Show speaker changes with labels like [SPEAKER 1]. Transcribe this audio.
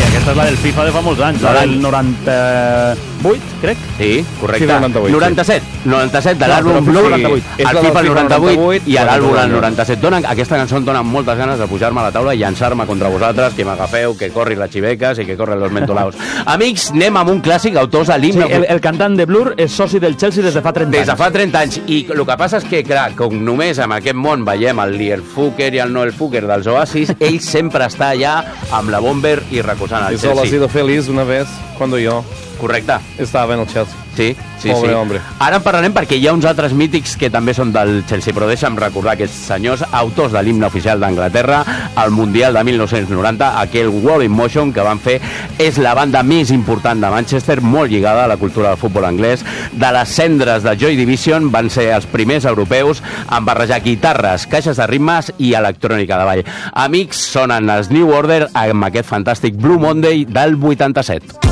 [SPEAKER 1] Aquesta és la del FIFA de fa molts anys, la del 98, crec.
[SPEAKER 2] Sí, correcte.
[SPEAKER 3] Sí, 98,
[SPEAKER 2] 97 de l'àlbum Blur, el FIFA el 98 i l'àlbum el 97. Aquesta cançó em dona moltes ganes de pujar-me a la taula i llançar-me contra vosaltres, que m'agafeu, que corri les xiveques i que corren los mentolaus. Amics, anem amb un clàssic, autors de l'himne.
[SPEAKER 1] Sí, el cantant de Blur és soci del Chelsea des de fa 30 anys.
[SPEAKER 2] Des de fa 30 anys. I el que passa és que, clar, com només en aquest món veiem el Lier Fuker i el Noel Fuker dels Oasis, ell sempre està allà amb la Bomber i recolzant el
[SPEAKER 3] Y solo ha
[SPEAKER 2] Chelsea.
[SPEAKER 3] sido feliz una vez cuando yo
[SPEAKER 2] Correcte.
[SPEAKER 3] estaba en el Chelsea.
[SPEAKER 2] Sí, sí,
[SPEAKER 3] Pobre
[SPEAKER 2] sí.
[SPEAKER 3] hombre.
[SPEAKER 2] Ara en parlarem perquè hi ha uns altres mítics que també són del Chelsea, però deixa'm recordar aquests senyors autors de l'himne oficial d'Anglaterra al Mundial de 1990, aquell Wall in Motion que van fer, és la banda més important de Manchester, molt lligada a la cultura del futbol anglès. De les cendres de Joy Division van ser els primers europeus en barrejar guitarres, caixes de ritmes i electrònica de ball. Amics, sonen els New Order amb aquest fantàstic Blue Monday del 87.